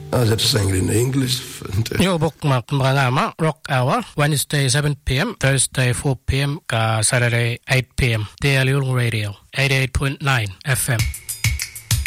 I was have to sing it in English. Yo bok mak mga Rock Hour Wednesday 7 p.m. Thursday 4 p.m. ka Saturday 8 p.m. Daily Radio 88.9 FM.